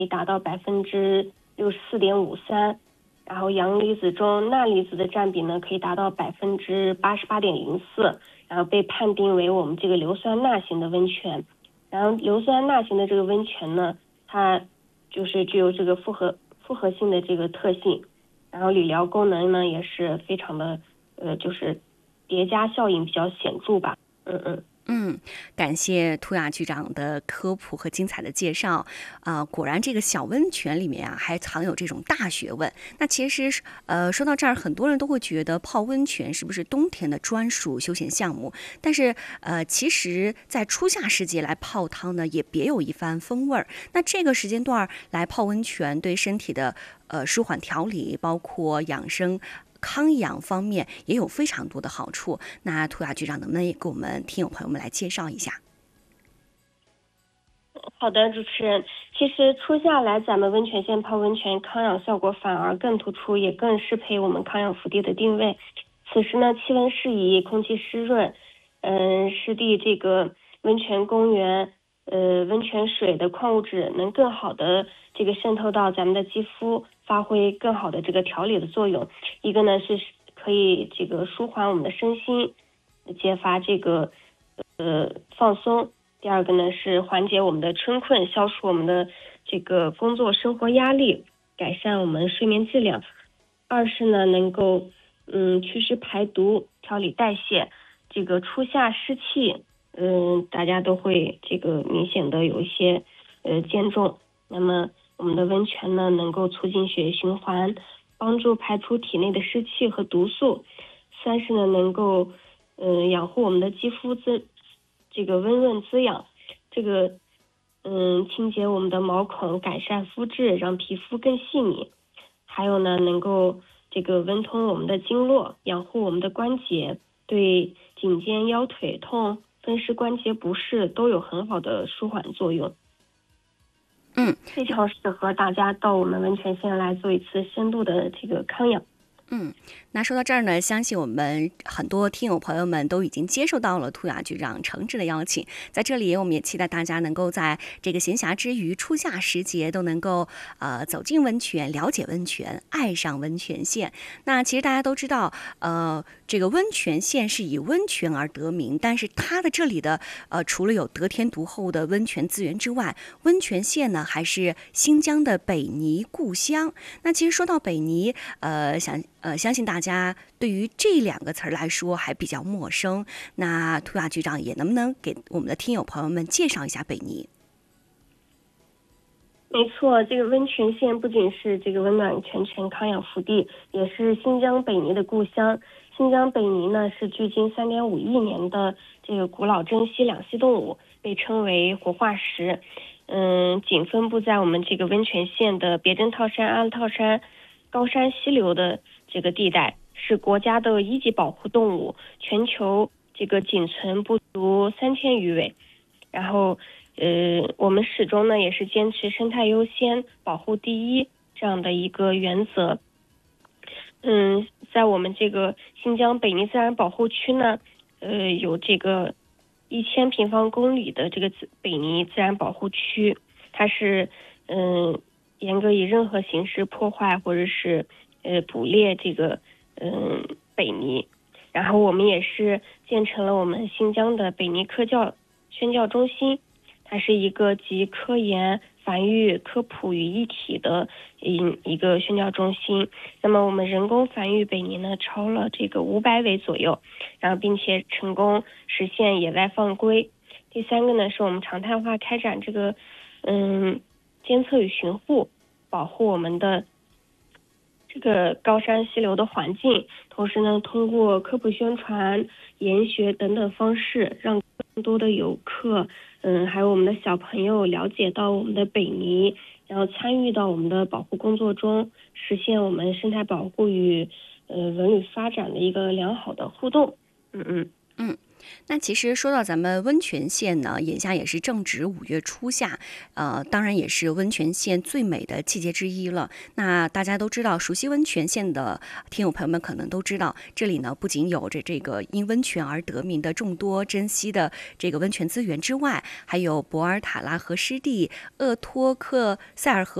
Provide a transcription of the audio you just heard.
达到64.53%，然后阳离子中钠离子的占比呢可以达到88.04%，然后被判定为我们这个硫酸钠型的温泉。然后硫酸钠型的这个温泉呢，它就是具有这个复合性的这个特性，然后理疗功能呢也是非常的就是叠加效应比较显著吧。 感谢图雅局长的科普和精彩的介绍果然这个小温泉里面还藏有这种大学问。那其实说到这儿，很多人都会觉得泡温泉是不是冬天的专属休闲项目？但是其实在初夏时节来泡汤呢，也别有一番风味儿。那这个时间段来泡温泉，对身体的舒缓调理，包括养生康养方面也有非常多的好处。那图雅局长能不能也给我们听友朋友们来介绍一下？ 好的，主持人，其实初夏来咱们温泉县泡温泉，康养效果反而更突出，也更适配我们康养福地的定位。此时呢，气温适宜，空气湿润，湿地这个温泉公园，温泉水的矿物质能更好的这个渗透到咱们的肌肤，发挥更好的这个调理的作用。一个呢是可以这个舒缓我们的身心，揭发这个放松。第二个呢是缓解我们的春困，消除我们的这个工作生活压力，改善我们睡眠质量。二是呢能够祛湿排毒，调理代谢。这个初夏湿气大家都会这个明显的有一些减重，那么我们的温泉呢能够促进血液循环，帮助排出体内的湿气和毒素。三是呢能够养护我们的肌肤这个温润滋养，这个清洁我们的毛孔，改善肤质，让皮肤更细腻。还有呢能够这个温通我们的经络，养护我们的关节，对颈肩腰腿痛、风湿关节不适都有很好的舒缓作用。非常适合大家到我们温泉县来做一次深度的这个康养。 那说到这儿呢，相信我们很多听友朋友们都已经接受到了图雅局长诚挚的邀请。在这里，我们也期待大家能够在这个闲暇之余，初夏时节都能够走进温泉，了解温泉，爱上温泉县。那其实大家都知道，这个温泉县是以温泉而得名，但是它的这里的除了有得天独厚的温泉资源之外，温泉县呢还是新疆的北泥故乡。那其实说到北泥，相信大家对于这两个词儿来说还比较陌生。那图雅局长也能不能给我们的听友朋友们介绍一下北泥？ 没错，这个温泉县不仅是这个温暖泉泉康养福地，也是新疆北泥的故乡。新疆北泥呢是距今3.5亿年的这个古老珍稀两栖动物，被称为活化石。仅分布在我们这个温泉县的别针套山、阿勒套山、高山溪流的这个地带，是国家的1级保护动物，全球这个仅存不足3000余尾。然后我们始终呢也是坚持生态优先、保护第一这样的一个原则。在我们这个新疆北泥自然保护区呢，有这个1000平方公里的这个北泥自然保护区，它是严格以任何形式破坏或者是捕猎这个北泥。然后我们也是建成了我们新疆的北泥科教宣教中心，它是一个集科研、繁育、科普于一体的一个宣教中心。那么我们人工繁育北泥呢超了这个500尾左右，然后并且成功实现野外放归。第三个呢是我们常态化开展这个监测与巡护，保护我们的这个高山溪流的环境，同时呢通过科普宣传、研学等等方式，让更多的游客还有我们的小朋友了解到我们的北泥，然后参与到我们的保护工作中，实现我们生态保护与文旅发展的一个良好的互动。 那其实说到咱们温泉县呢，眼下也是正值5月初夏，当然也是温泉县最美的季节之一了。那大家都知道，熟悉温泉县的听友朋友们可能都知道，这里呢不仅有着这个因温泉而得名的众多珍稀的这个温泉资源之外，还有博尔塔拉河湿地、鄂托克塞尔河